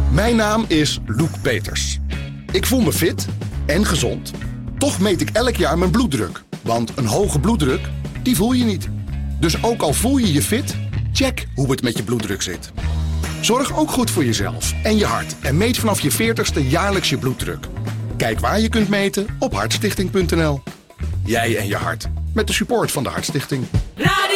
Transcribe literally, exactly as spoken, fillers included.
Mijn naam is Loek Peters. Ik voel me fit en gezond. Toch meet ik elk jaar mijn bloeddruk. Want een hoge bloeddruk, die voel je niet. Dus ook al voel je je fit, check hoe het met je bloeddruk zit. Zorg ook goed voor jezelf en je hart. En meet vanaf je veertigste jaarlijks je bloeddruk. Kijk waar je kunt meten op hartstichting punt n l. Jij en je hart. Met de support van de Hartstichting. Radio